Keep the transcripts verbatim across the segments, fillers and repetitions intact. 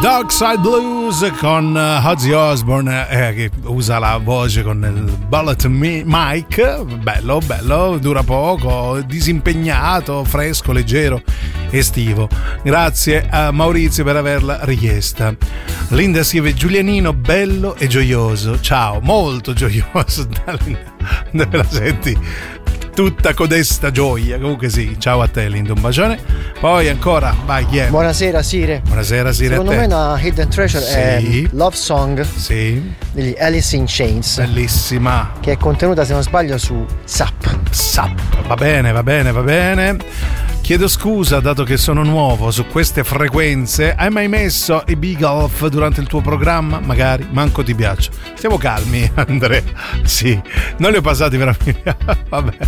Dark Side Blues con Ozzy Osbourne eh, che usa la voce con il bullet mic, bello, bello, dura poco, disimpegnato, fresco, leggero, estivo. Grazie a Maurizio per averla richiesta. Linda scrive: Giulianino bello e gioioso. Ciao, molto gioioso. Dove la senti? Tutta codesta gioia. Comunque sì, ciao a te Linda, un bacione. Poi ancora, vai, chi è? Buonasera Sire. Buonasera Sire. Secondo a te. me una hidden treasure sì. è Love Song sì. degli Alice in Chains. Bellissima. Che è contenuta, se non sbaglio, su S A P. S A P, va bene, va bene, va bene. Chiedo scusa dato che sono nuovo su queste frequenze. Hai mai messo i Big Off durante il tuo programma? Magari, manco ti piaccio. Stiamo calmi, Andrea. Sì, non li ho passati veramente. Vabbè.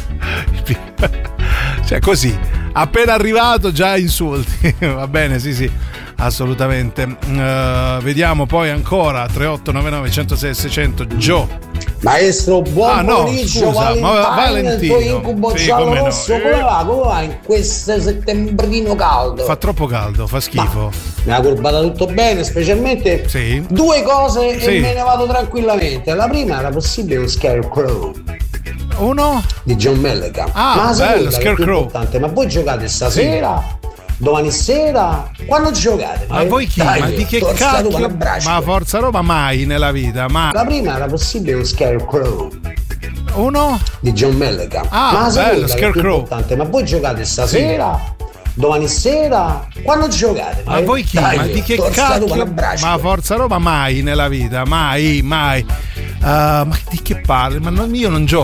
Cioè così, appena arrivato già insulti. Va bene, sì sì, assolutamente. Uh, vediamo poi ancora tre otto nove nove uno zero sei sei zero zero. Gio. Maestro, buon ah, no, pomeriggio, scusa, Valentino, ma Valentino. il tuo incubo sì, giallo come rosso, no. come va, come va in questo settembrino caldo? Fa troppo caldo, fa schifo. Ma me la curbata tutto bene, specialmente sì. due cose sì. e me ne vado tranquillamente. La prima era possibile un Scarecrow. Uno? Di John Mellencamp. Ah, ma la bello, Scarecrow. Ma voi giocate stasera? Sì. Domani sera? Quando giocate? Ma, ma voi chi? Dai, ma di che cacchio? Ma Forza Roma mai nella vita, ma... La prima era possibile un Scarecrow. Uno? Di John Mellencamp. Ah, ma bello, Scarecrow. Ma voi giocate stasera? Sì. Domani sera? Quando giocate? Ma voi chi? Dai, ma di che cacchio? Ma Forza Roma mai nella vita, mai, mai. Uh, ma di che parli? Ma non, io non gioco